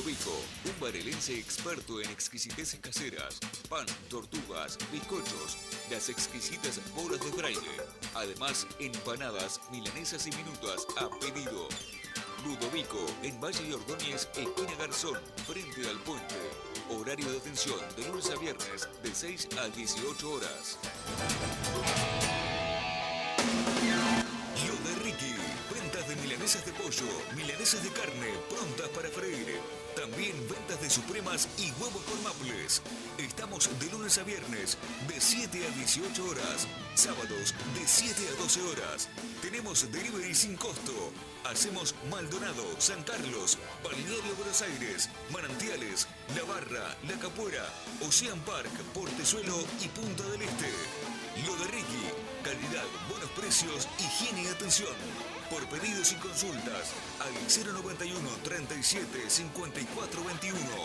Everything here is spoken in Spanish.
Ludovico, un barelense experto en exquisiteces caseras, pan, tortugas, bizcochos, las exquisitas bolas de braille. Además, empanadas, milanesas y minutas a pedido. Ludovico, en Valle y Ordóñez, esquina Garzón, frente al puente. Horario de atención de lunes a viernes, de 6 a 18 horas. Lo de Ricky, ventas de milanesas de pollo, milanesas de carne, prontas para freír. También ventas de supremas y huevos con maples. Estamos de lunes a viernes, de 7 a 18 horas. Sábados, de 7 a 12 horas. Tenemos delivery sin costo. Hacemos Maldonado, San Carlos, Balneario Buenos Aires, Manantiales, La Barra, La Capuera, Ocean Park, Portezuelo y Punta del Este. Lo de Ricky, calidad, buenos precios, higiene y atención. Por pedidos y consultas al 091 37 54 21.